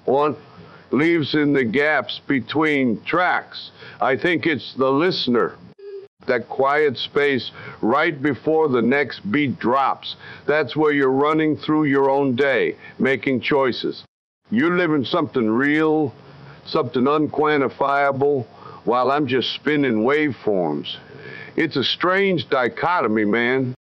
One leaves in the gaps between tracks. I think it's the listener. That quiet space right before the next beat drops. That's where you're running through your own day, making choices. You're living something real, something unquantifiable, while I'm just spinning waveforms. It's a strange dichotomy, man.